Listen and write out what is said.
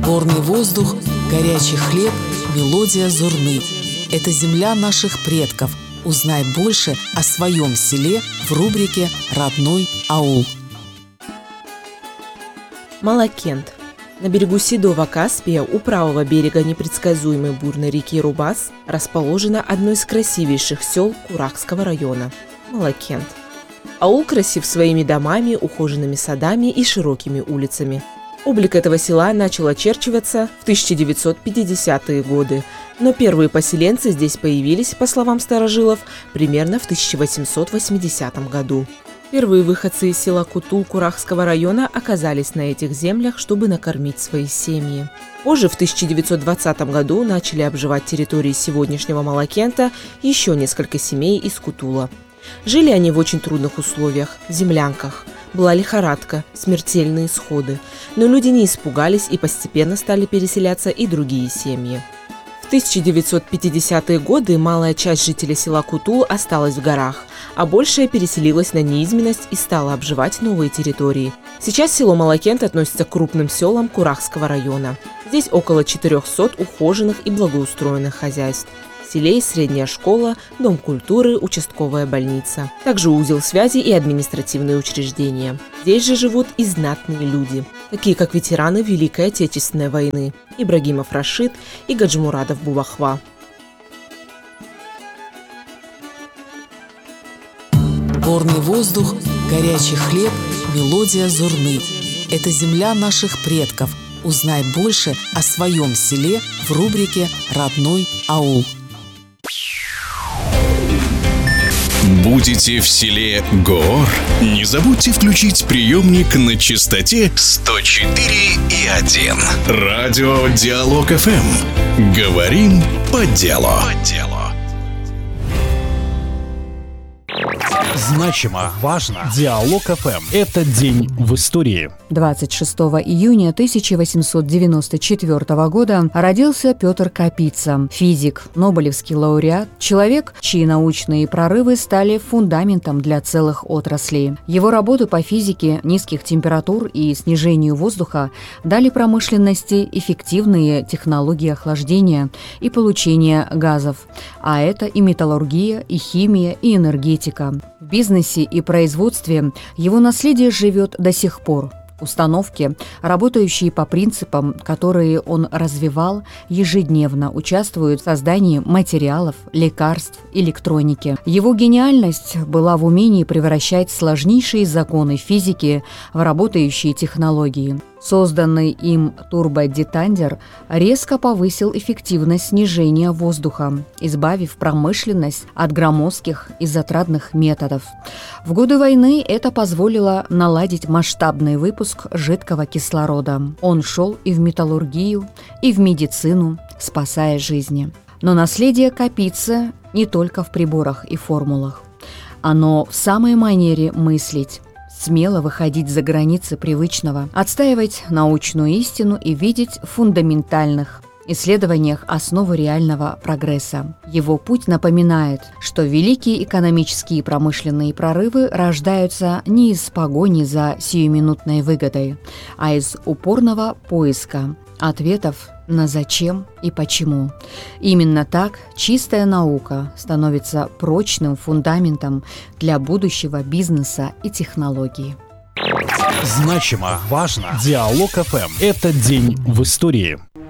Горный воздух, горячий хлеб, мелодия зурны. Это земля наших предков. Узнай больше о своем селе в рубрике «Родной аул». Малакент. На берегу Седого Каспия у правого берега непредсказуемой бурной реки Рубас расположено одно из красивейших сел Курахского района – Малакент. Аул красив своими домами, ухоженными садами и широкими улицами. Облик этого села начал очерчиваться в 1950-е годы, но первые поселенцы здесь появились, по словам старожилов, примерно в 1880 году. Первые выходцы из села Кутул Курахского района оказались на этих землях, чтобы накормить свои семьи. Позже, в 1920 году, начали обживать территории сегодняшнего Малакента еще несколько семей из Кутула. Жили они в очень трудных условиях, в землянках. Была лихорадка, смертельные исходы. Но люди не испугались и постепенно стали переселяться и другие семьи. В 1950-е годы малая часть жителей села Кутул осталась в горах, а большая переселилась на низменность и стала обживать новые территории. Сейчас село Малакент относится к крупным селам Курахского района. Здесь около 400 ухоженных и благоустроенных хозяйств. В селе есть средняя школа, дом культуры, участковая больница. Также узел связи и административные учреждения. Здесь же живут и знатные люди, такие как ветераны Великой Отечественной войны Ибрагимов Рашид и Гаджимурадов Бубахва. Горный воздух, горячий хлеб, мелодия зурны. Это земля наших предков. Узнай больше о своем селе в рубрике «Родной аул». Будете в селе Гоор? Не забудьте включить приемник на частоте 104,1. Радио Диалог ФМ. Говорим по делу. Значимо, важно. Диалог ФМ. Это день в истории. 26 июня 1894 года родился Петр Капица, физик, нобелевский лауреат, человек, чьи научные прорывы стали фундаментом для целых отраслей. Его работы по физике низких температур и снижению воздуха дали промышленности эффективные технологии охлаждения и получения газов, а это и металлургия, и химия, и энергетика. В бизнесе и производстве его наследие живет до сих пор. Установки, работающие по принципам, которые он развивал, ежедневно участвуют в создании материалов, лекарств, электроники. Его гениальность была в умении превращать сложнейшие законы физики в работающие технологии. Созданный им турбодетандер резко повысил эффективность снижения воздуха, избавив промышленность от громоздких и затратных методов. В годы войны это позволило наладить масштабный выпуск жидкого кислорода. Он шел и в металлургию, и в медицину, спасая жизни. Но наследие Капицы не только в приборах и формулах. Оно в самой манере мыслить. Смело выходить за границы привычного, отстаивать научную истину и видеть в фундаментальных исследованиях основу реального прогресса. Его путь напоминает, что великие экономические и промышленные прорывы рождаются не из погони за сиюминутной выгодой, а из упорного поиска ответов на зачем и почему. Именно так чистая наука становится прочным фундаментом для будущего бизнеса и технологий. Значимо, важно. Диалог ФМ. Это день в истории.